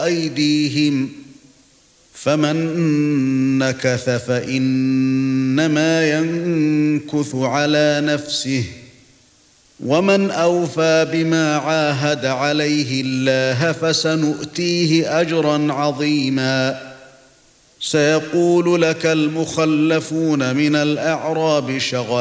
أَيْدِيهِمْ فَمَن نَّكَثَ فَإِنَّمَا يَنكُثُ عَلَى نَفْسِهِ وَمَنْ أَوْفَى بِمَا عَاهَدَ عَلَيْهِ اللَّهَ فَسَنُؤْتِيهِ أَجْرًا عَظِيمًا سيقول لك المخلفون من الأعراب